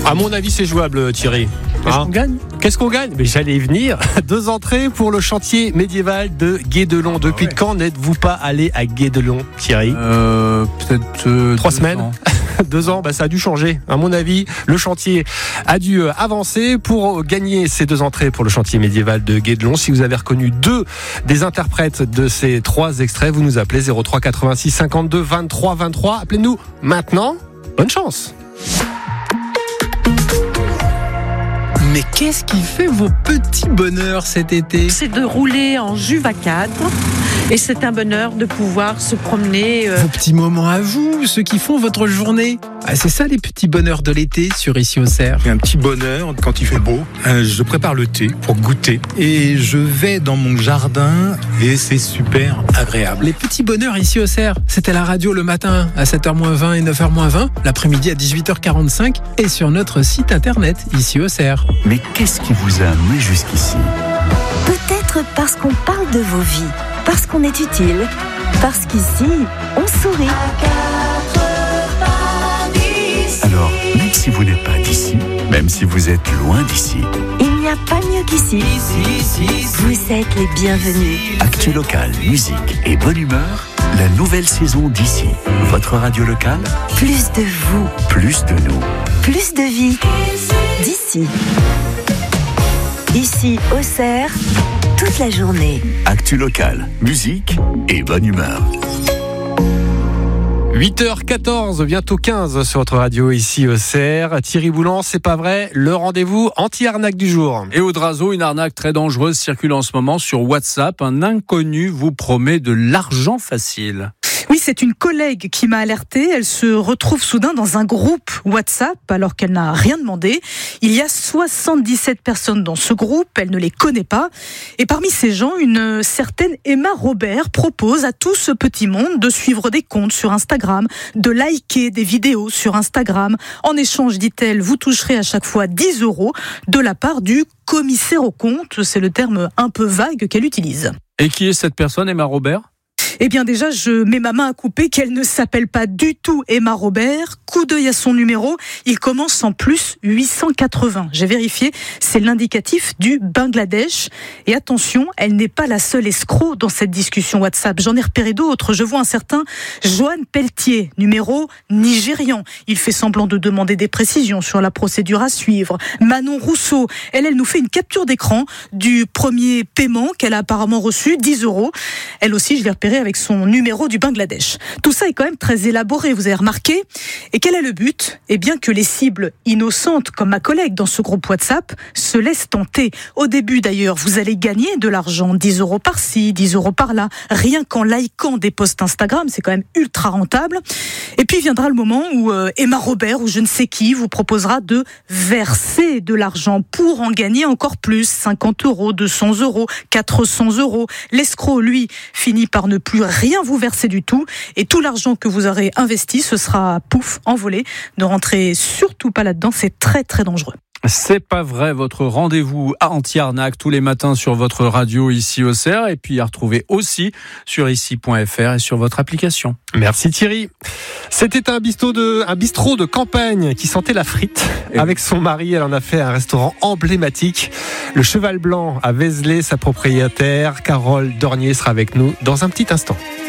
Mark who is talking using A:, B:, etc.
A: À mon avis, c'est jouable, Thierry. Qu'est-ce qu'on gagne ? Mais j'allais y venir. 2 entrées pour le chantier médiéval de Guédelon. Depuis quand n'êtes-vous pas allé à Guédelon, Thierry ?
B: Peut-être
A: 3 semaines. 2 ans, ça a dû changer. À mon avis, le chantier a dû avancer pour gagner ces 2 entrées pour le chantier médiéval de Guédelon. Si vous avez reconnu 2 des interprètes de ces 3 extraits, vous nous appelez 03 86 52 23 23. Appelez-nous maintenant. Bonne chance.
B: Mais qu'est-ce qui fait vos petits bonheurs cet été ?
C: C'est de rouler en Juve à 4 et c'est un bonheur de pouvoir se promener.
B: Vos petits moments à vous, ceux qui font votre journée. C'est ça les petits bonheurs de l'été sur Ici Auxerre.
D: J'ai un petit bonheur quand il fait beau. Je prépare le thé pour goûter et je vais dans mon jardin et c'est super agréable.
B: Les petits bonheurs Ici Auxerre, c'est à la radio le matin à 7h-20 et 9h-20, l'après-midi à 18h45 et sur notre site internet Ici Auxerre.
E: Mais qu'est-ce qui vous a amené jusqu'ici ?
F: Peut-être parce qu'on parle de vos vies, parce qu'on est utile, parce qu'ici, on sourit.
E: Alors, même si vous n'êtes pas d'ici, même si vous êtes loin d'ici,
F: Il n'y a pas mieux qu'ici. Vous êtes les bienvenus.
E: Actu local, musique et bonne humeur, la nouvelle saison d'Ici. Votre radio locale,
F: Plus de vous,
E: plus de nous.
F: plus de vie. D'ici. Ici, Auxerre, toute la journée.
E: Actu local, musique et bonne humeur.
A: 8h14, bientôt 15 sur votre radio ici Auxerre. Thierry Boulan, c'est pas vrai, le rendez-vous anti-arnaque du jour.
G: Et au Drazo, une arnaque très dangereuse circule en ce moment sur WhatsApp. Un inconnu vous promet de l'argent facile.
H: Oui, c'est une collègue qui m'a alertée. Elle se retrouve soudain dans un groupe WhatsApp alors qu'elle n'a rien demandé. Il y a 77 personnes dans ce groupe. Elle ne les connaît pas. Et parmi ces gens, une certaine Emma Robert propose à tout ce petit monde de suivre des comptes sur Instagram, de liker des vidéos sur Instagram. En échange, dit-elle, vous toucherez à chaque fois 10 € de la part du commissaire aux comptes. C'est le terme un peu vague qu'elle utilise.
G: Et qui est cette personne, Emma Robert ?
H: Eh bien déjà, je mets ma main à couper qu'elle ne s'appelle pas du tout Emma Robert. Coup d'œil à son numéro, il commence en plus 880. J'ai vérifié, c'est l'indicatif du Bangladesh. Et attention, elle n'est pas la seule escroc dans cette discussion WhatsApp. J'en ai repéré d'autres. Je vois un certain Johan Pelletier, numéro nigérian. Il fait semblant de demander des précisions sur la procédure à suivre. Manon Rousseau, elle nous fait une capture d'écran du premier paiement qu'elle a apparemment reçu, 10 €. Elle aussi, je l'ai repéré avec son numéro du Bangladesh. Tout ça est quand même très élaboré, vous avez remarqué. Et quel est le but ? Eh bien que les cibles innocentes, comme ma collègue dans ce groupe WhatsApp, se laissent tenter. Au début d'ailleurs, vous allez gagner de l'argent, 10 € par-ci, 10 € par-là, rien qu'en likant des posts Instagram, c'est quand même ultra rentable. Et puis viendra le moment où Emma Robert ou je ne sais qui vous proposera de verser de l'argent pour en gagner encore plus, 50 €, 200 €, 400 €. L'escroc, lui, finit par ne plus rien vous verser du tout et tout l'argent que vous aurez investi, ce sera pouf, envolé. Ne rentrez surtout pas là-dedans, c'est très très dangereux.
G: C'est pas vrai, votre rendez-vous à anti-arnaque tous les matins sur votre radio ici Auxerre et puis à retrouver aussi sur ici.fr et sur votre application.
A: Merci Thierry. C'était un bistrot de campagne qui sentait la frite. Avec son mari, elle en a fait un restaurant emblématique. Le Cheval Blanc à Vézelay, sa propriétaire, Carole Dornier, sera avec nous dans un petit instant.